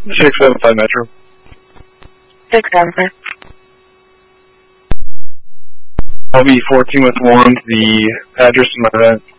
675 Metro. 675. I'll be 14 with 1, the address of my event.